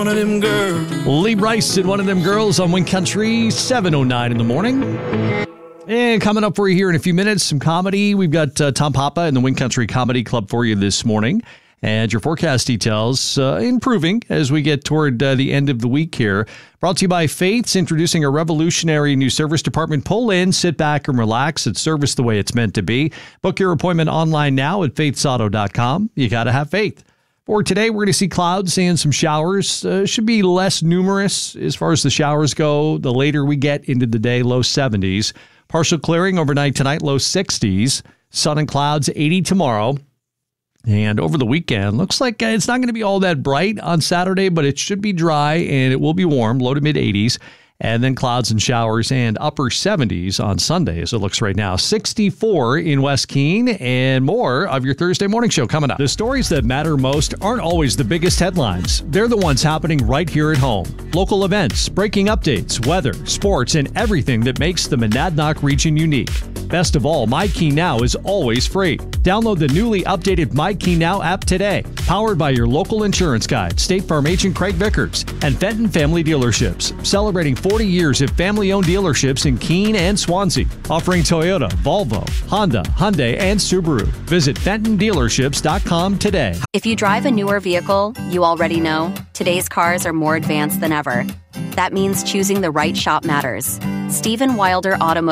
one of them girls. Lee Brice and One of Them Girls on Wind Country, 7:09 in the morning. And coming up for you here in a few minutes, some comedy. We've got Tom Papa and the Wind Country Comedy Club for you this morning. And your forecast details improving as we get toward the end of the week here. Brought to you by Faith's, introducing a revolutionary new service department. Pull in, sit back, and relax. It's service the way it's meant to be. Book your appointment online now at faithsauto.com. You got to have faith. For today, we're going to see clouds and some showers. Should be less numerous as far as the showers go. The later we get into the day, low 70s. Partial clearing overnight tonight, low 60s. Sun and clouds, 80 tomorrow. And over the weekend, looks like it's not going to be all that bright on Saturday, but it should be dry and it will be warm, low to mid 80s. And then clouds and showers and upper 70s on Sunday, as it looks right now. 64 in West Keene, and more of your Thursday morning show coming up. The stories that matter most aren't always the biggest headlines. They're the ones happening right here at home. Local events, breaking updates, weather, sports, and everything that makes the Monadnock region unique. Best of all, MyKey Now is always free. Download the newly updated MyKey Now app today. Powered by your local insurance guide, State Farm agent Craig Vickers, and Fenton Family Dealerships, celebrating 40 years of family-owned dealerships in Keene and Swansea, offering Toyota, Volvo, Honda, Hyundai, and Subaru. Visit FentonDealerships.com today. If you drive a newer vehicle, you already know today's cars are more advanced than ever. That means choosing the right shop matters. Stephen Wilder Automotive